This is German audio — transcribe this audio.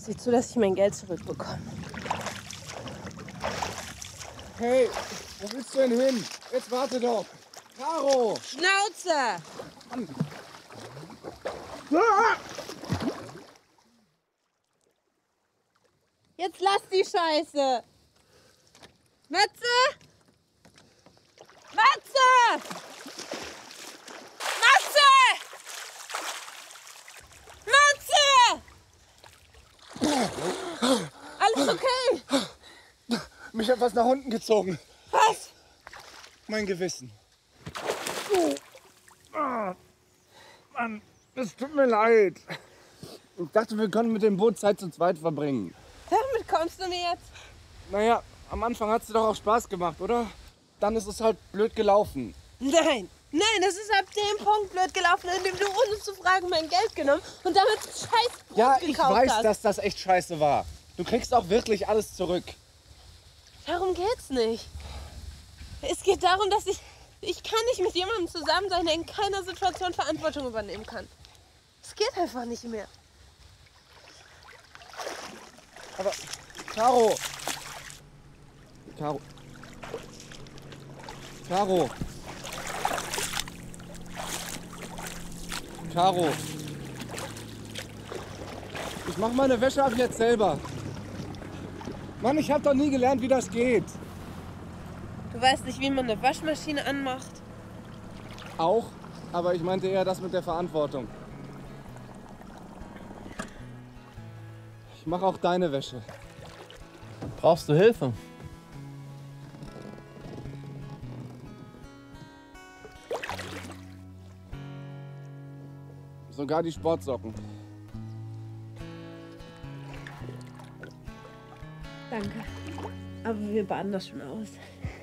Sieh zu, dass ich mein Geld zurückbekomme. Hey, wo willst du denn hin? Jetzt warte doch. Caro! Schnauze! Jetzt lass die Scheiße! Matze! Matze! Matze! Matze! Alles okay? Mich hat was nach unten gezogen. Was? Mein Gewissen. Mann, es tut mir leid. Ich dachte, wir können mit dem Boot Zeit zu zweit verbringen. Damit kommst du mir jetzt? Naja, am Anfang hat es dir doch auch Spaß gemacht, oder? Dann ist es halt blöd gelaufen. Nein, das ist ab dem Punkt blöd gelaufen, in dem du ohne zu fragen mein Geld genommen und damit Scheiß Ja, gekauft ich weiß, hast. dass das echt scheiße war. Du kriegst auch wirklich alles zurück. Darum geht's nicht. Es geht darum, dass ich kann nicht mit jemandem zusammen sein, der in keiner Situation Verantwortung übernehmen kann. Es geht einfach nicht mehr. Aber, Caro. Ich mach meine Wäsche ab jetzt selber. Mann, ich hab doch nie gelernt, wie das geht. Du weißt nicht, wie man eine Waschmaschine anmacht? Auch, aber ich meinte eher das mit der Verantwortung. Ich mache auch deine Wäsche. Brauchst du Hilfe? Sogar die Sportsocken. Danke. Aber wir baden das schon aus.